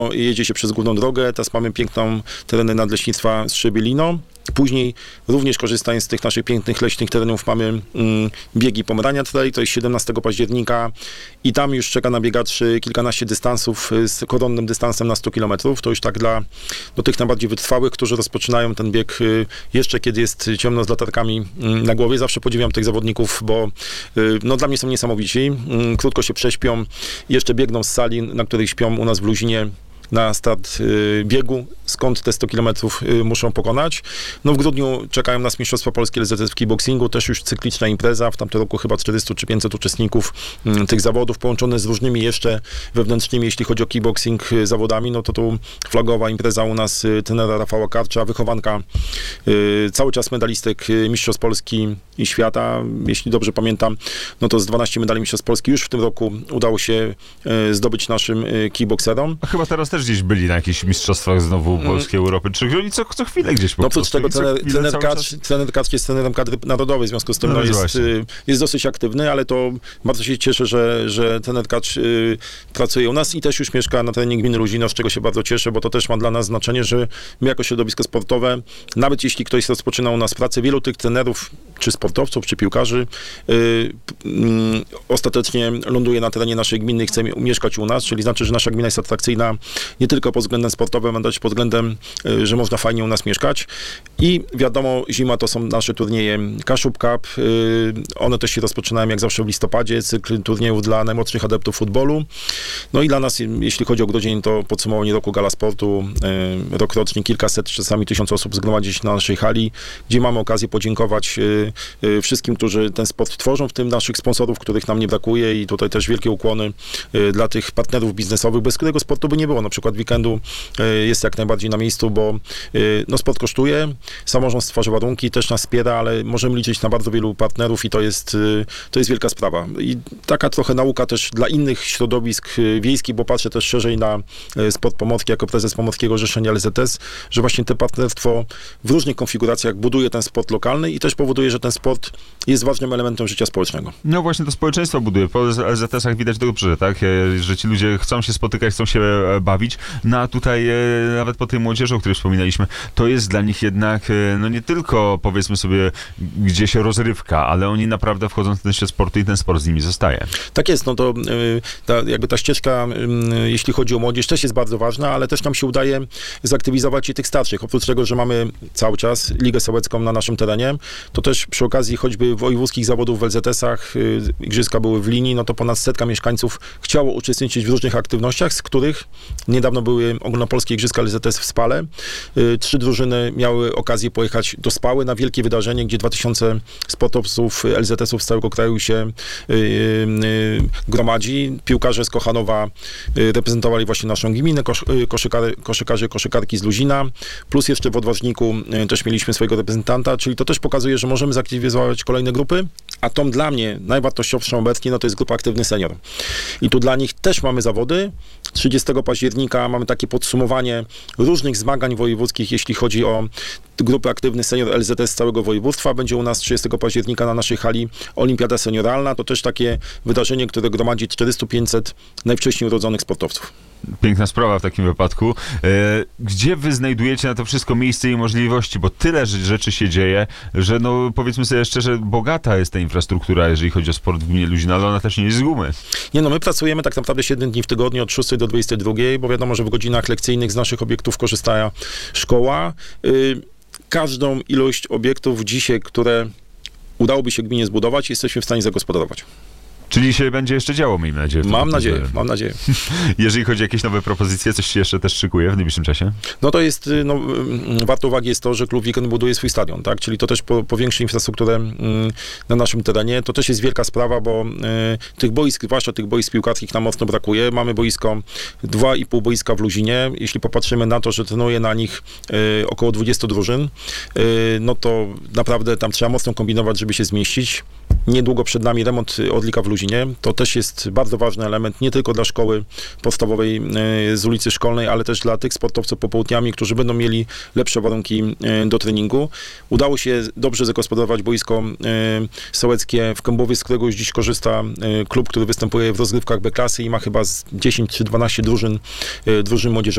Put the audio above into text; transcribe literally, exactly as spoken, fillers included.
jedzie się przez główną drogę, teraz mamy piękną tereny Nadleśnictwa Strzebielino. Później również korzystając z tych naszych pięknych leśnych terenów mamy mm, biegi Pomerania Trail, to jest siedemnastego października i tam już czeka na biegaczy kilkanaście dystansów z koronnym dystansem na sto kilometrów. To już tak dla do tych najbardziej wytrwałych, którzy rozpoczynają ten bieg y, jeszcze kiedy jest ciemno z latarkami y, na głowie. Zawsze podziwiam tych zawodników, bo y, no, dla mnie są niesamowici. Y, krótko się prześpią, jeszcze biegną z sali, na której śpią u nas w Luzinie, na start y, biegu, skąd te sto kilometrów y, muszą pokonać. No w grudniu czekają nas Mistrzostwa Polskie L Z S w kickboxingu, też już cykliczna impreza, w tamtym roku chyba czterysta czy pięćset uczestników y, tych zawodów, połączone z różnymi jeszcze wewnętrznymi, jeśli chodzi o kickboxing, y, zawodami, no to tu flagowa impreza u nas y, trenera Rafała Karcza, wychowanka y, cały czas medalistek y, Mistrzostw Polski i świata, jeśli dobrze pamiętam, no to z dwunastu medali Mistrzostw Polski już w tym roku udało się y, zdobyć naszym y, kickboxerom. A chyba teraz też gdzieś byli na jakichś mistrzostwach znowu Polskiej Europy, czy oni co, co chwilę gdzieś po No oprócz tego trener, trener, Kacz, trener Kacz jest trenerem kadry narodowej, w związku z tym no, no jest, jest dosyć aktywny, ale to bardzo się cieszę, że, że trener Kacz y, pracuje u nas i też już mieszka na terenie gminy Luzino, z czego się bardzo cieszę, bo to też ma dla nas znaczenie, że my jako środowisko sportowe, nawet jeśli ktoś rozpoczyna u nas pracę, wielu tych trenerów, czy sportowców, czy piłkarzy, y, y, ostatecznie ląduje na terenie naszej gminy i chce mieszkać u nas, czyli znaczy, że nasza gmina jest atrakcyjna nie tylko pod względem sportowym, ale też pod względem, y, że można fajnie u nas mieszkać. I wiadomo, zima to są nasze turnieje Kaszub Cup. Y, one też się rozpoczynają jak zawsze w listopadzie, cykl turniejów dla najmłodszych adeptów futbolu. No i dla nas, jeśli chodzi o grudzień, to podsumowanie roku Gala Sportu. Y, rokrocznie kilkaset, czasami tysiąc osób zgromadzi się na naszej hali, gdzie mamy okazję podziękować y, y, wszystkim, którzy ten sport tworzą, w tym naszych sponsorów, których nam nie brakuje i tutaj też wielkie ukłony y, dla tych partnerów biznesowych, bez którego sportu by nie było. Na przykład weekendu y, jest jak najbardziej na miejscu, bo y, no, sport kosztuje, samorząd stwarza warunki, też nas wspiera, ale możemy liczyć na bardzo wielu partnerów i to jest, y, to jest wielka sprawa. I taka trochę nauka też dla innych środowisk y, wiejskich, bo patrzę też szerzej na y, sport pomorski jako prezes Pomorskiego Zrzeszenia L Z S, że właśnie to partnerstwo w różnych konfiguracjach buduje ten sport lokalny i też powoduje, że ten sport jest ważnym elementem życia społecznego. No właśnie to społeczeństwo buduje. Po L Z S-ach widać dobrze, tak? Że ci ludzie chcą się spotykać, chcą się bawić. No a tutaj nawet po tej młodzieży, o której wspominaliśmy, to jest dla nich jednak no nie tylko powiedzmy sobie gdzieś rozrywka, ale oni naprawdę wchodzą w ten świat sportu i ten sport z nimi zostaje. Tak jest, no to ta, jakby ta ścieżka, jeśli chodzi o młodzież, też jest bardzo ważna, ale też nam się udaje zaktywizować i tych starszych. Oprócz tego, że mamy cały czas Ligę Sołecką na naszym terenie, to też przy okazji choćby wojewódzkich zawodów w L Z S-ach, y, igrzyska były w linii, no to ponad setka mieszkańców chciało uczestniczyć w różnych aktywnościach, z których niedawno były ogólnopolskie igrzyska L Z S w Spale. Y, trzy drużyny miały okazję pojechać do Spały na wielkie wydarzenie, gdzie dwa tysiące sportowców L Z S-ów z całego kraju się y, y, gromadzi. Piłkarze z Kochanowa y, reprezentowali właśnie naszą gminę, kosz, y, koszykary, koszykarze, koszykarki z Luzina, plus jeszcze w Odważniku y, też mieliśmy swojego reprezentanta, czyli to też pokazuje, że możemy zaktywizować kolejne grupy, a tą dla mnie najwartościowszą obecnie, no to jest grupa Aktywny Senior. I tu dla nich też mamy zawody. trzydziestego października mamy takie podsumowanie różnych zmagań wojewódzkich, jeśli chodzi o grupy Aktywny Senior L Z S z całego województwa. Będzie u nas trzydziestego października na naszej hali Olimpiada Senioralna. To też takie wydarzenie, które gromadzi czterysta pięćset najwcześniej urodzonych sportowców. Piękna sprawa w takim wypadku. E, gdzie wy znajdujecie na to wszystko miejsce i możliwości? Bo tyle rzeczy się dzieje, że no powiedzmy sobie szczerze, bogata jest ta infrastruktura, jeżeli chodzi o sport w gminie Luzino, ale ona też nie jest z gumy. Nie no, my pracujemy tak naprawdę siedem dni w tygodniu od szóstej do dwudziestej drugiej, bo wiadomo, że w godzinach lekcyjnych z naszych obiektów korzysta szkoła. Y, każdą ilość obiektów dzisiaj, które udałoby się gminie zbudować, jesteśmy w stanie zagospodarować. Czyli się będzie jeszcze działo, miejmy nadzieję. Mam nadzieję, mam nadzieję. Jeżeli chodzi o jakieś nowe propozycje, coś się jeszcze też szykuje w najbliższym czasie? No to jest, no, warto uwagi jest to, że klub Weekend buduje swój stadion, tak? Czyli to też po, powiększy infrastrukturę na naszym terenie. To też jest wielka sprawa, bo y, tych boisk, zwłaszcza tych boisk piłkarskich nam mocno brakuje. Mamy boisko, dwa i pół boiska w Luzinie. Jeśli popatrzymy na to, że trenuje na nich y, około dwudziestu drużyn, y, no to naprawdę tam trzeba mocno kombinować, żeby się zmieścić. niedługo przed nami remont Orlika w Luzinie. To też jest bardzo ważny element, nie tylko dla szkoły podstawowej z ulicy Szkolnej, ale też dla tych sportowców popołudniami, którzy będą mieli lepsze warunki do treningu. Udało się dobrze zagospodarować boisko sołeckie w Kębowie, z którego już dziś korzysta klub, który występuje w rozgrywkach B klasy i ma chyba z dziesięć czy dwanaście drużyn, drużyn młodzieżowych.